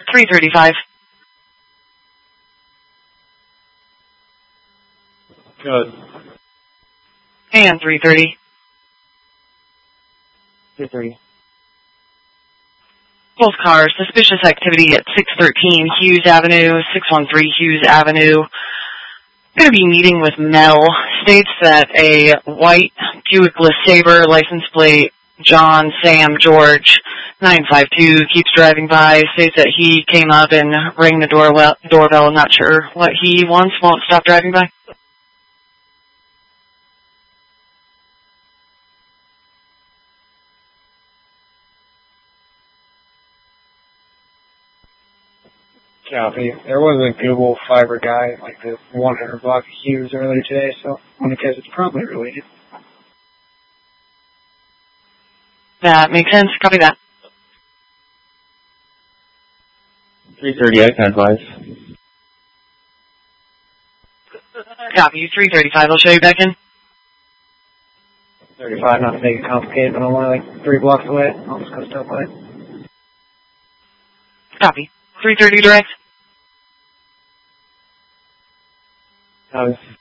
335. Good. And 330. 330. Both cars, suspicious activity at 613 Hughes Avenue, 613 Hughes Avenue. Going to be meeting with Mel. States that a white Buick LeSabre, license plate John Sam George 952 keeps driving by. States that he came up and rang the doorbell. Not sure what he wants. Won't stop driving by. Copy. There was a Google Fiber guy, like the 100 block of Hughes earlier today, so I'm going to guess it's probably related. That makes sense. Copy that. 330, I can advise. Copy. 335. I'll show you back in. 35, not to make it complicated, but I'm only like 3 blocks away. I'll just go stop by. Copy. 330 direct. Copy.